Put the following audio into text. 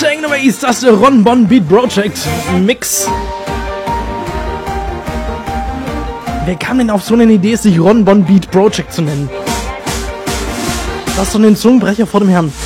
Technoways, das ist Ron Bon Beat Project Mix. Wer kam denn auf so eine Idee, sich Ron Bon Beat Project zu nennen? Das ist so ein Zungenbrecher vor dem Herrn.